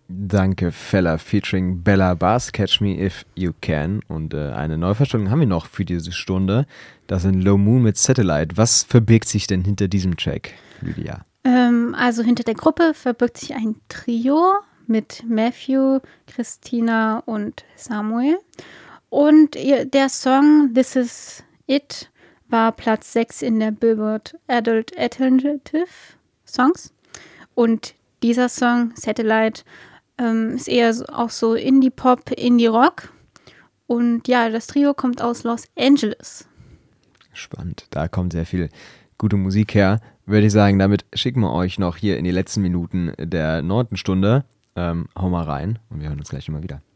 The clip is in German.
Danke, Fella, featuring Bella Bass, Catch Me If You Can. Und eine Neuverstellung haben wir noch für diese Stunde. Das sind Low Moon mit Satellite. Was verbirgt sich denn hinter diesem Track, Lydia? Also hinter der Gruppe verbirgt sich ein Trio mit Matthew, Christina und Samuel. Und der Song This Is It war Platz 6 in der Billboard Adult Alternative Songs. Und dieser Song, Satellite, ist eher auch so Indie-Pop, Indie-Rock. Und ja, das Trio kommt aus Los Angeles. Spannend, da kommt sehr viel gute Musik her. Würde ich sagen, damit schicken wir euch noch hier in die letzten Minuten der 9. Stunde. Hau mal rein und wir hören uns gleich immer wieder.